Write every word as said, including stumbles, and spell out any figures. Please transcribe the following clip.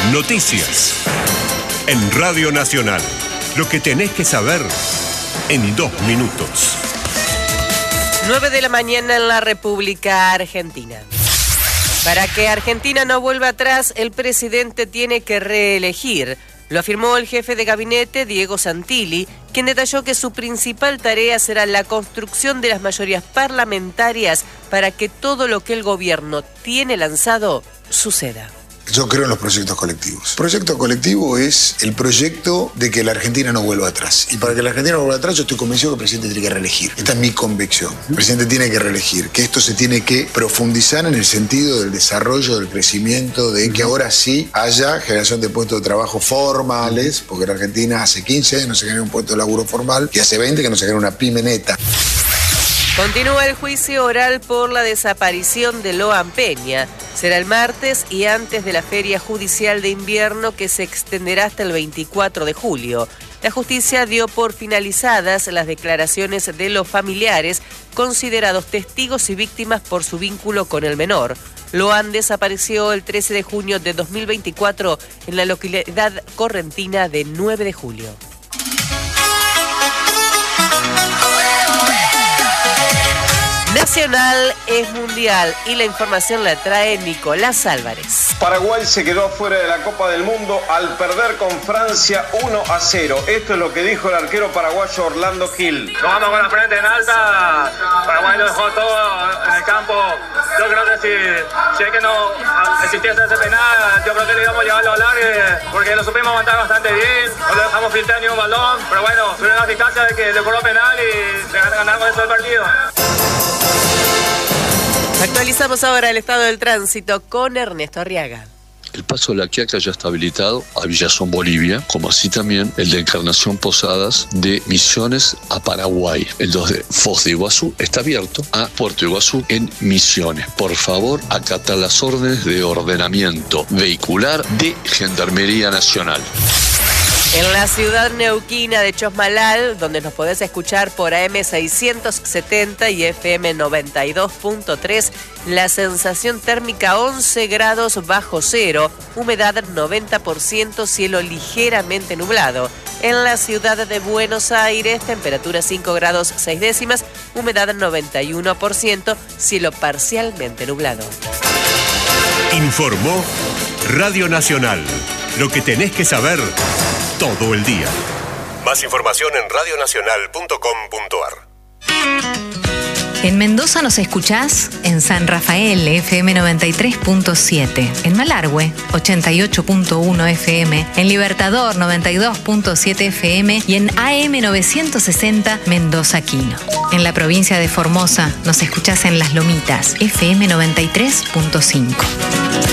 Noticias. En Radio Nacional. Lo que tenés que saber en dos minutos. nueve de la mañana en la República Argentina. Para que Argentina no vuelva atrás, el presidente tiene que reelegir. Lo afirmó el jefe de gabinete, Diego Santilli, quien detalló que su principal tarea será la construcción de las mayorías parlamentarias para que todo lo que el gobierno tiene lanzado suceda. Yo creo en los proyectos colectivos. El proyecto colectivo es el proyecto de que la Argentina no vuelva atrás. Y para que la Argentina no vuelva atrás, yo estoy convencido que el presidente tiene que reelegir. Esta es mi convicción. El presidente tiene que reelegir, que esto se tiene que profundizar en el sentido del desarrollo, del crecimiento, de que ahora sí haya generación de puestos de trabajo formales, porque en Argentina hace quince años no se genera un puesto de laburo formal y hace veinte que no se genera una pyme neta. Continúa el juicio oral por la desaparición de Loan Peña. Será el martes y antes de la Feria Judicial de Invierno, que se extenderá hasta el veinticuatro de julio. La justicia dio por finalizadas las declaraciones de los familiares, considerados testigos y víctimas por su vínculo con el menor. Loan desapareció el trece de junio de dos mil veinticuatro en la localidad correntina de nueve de julio. Nacional es mundial y la información la trae Nicolás Álvarez. Paraguay se quedó fuera de la Copa del Mundo al perder con Francia uno a cero. Esto es lo que dijo el arquero paraguayo Orlando Gil. Nos vamos con la frente en alta. Paraguay lo dejó todo en el campo. Yo creo que si, si es que no existiese ese penal, yo creo que le íbamos a llevarlo al área porque lo supimos aguantar bastante bien. No le dejamos filtrar ni un balón. Pero bueno, tuvieron la eficacia de que le cobró penal y ganamos eso el partido. Actualizamos ahora el estado del tránsito con Ernesto Arriaga. El paso de la Quiaca ya está habilitado a Villazón, Bolivia, como así también el de Encarnación Posadas de Misiones a Paraguay. El dos de Foz de Iguazú está abierto a Puerto Iguazú en Misiones. Por favor, acatar las órdenes de ordenamiento vehicular de Gendarmería Nacional. En la ciudad neuquina de Chosmalal, donde nos podés escuchar por A M seiscientos setenta y F M noventa y dos punto tres, la sensación térmica once grados bajo cero, humedad noventa por ciento, cielo ligeramente nublado. En la ciudad de Buenos Aires, temperatura cinco grados seis décimas, humedad noventa y uno por ciento, cielo parcialmente nublado. Informó Radio Nacional. Lo que tenés que saber todo el día. Más información en radio nacional punto com punto a r. En Mendoza nos escuchás en San Rafael, F M noventa y tres punto siete. En Malargüe, ochenta y ocho punto uno F M. En Libertador, noventa y dos punto siete F M. Y en A M novecientos sesenta, Mendoza Quino. En la provincia de Formosa nos escuchás en Las Lomitas, F M noventa y tres punto cinco.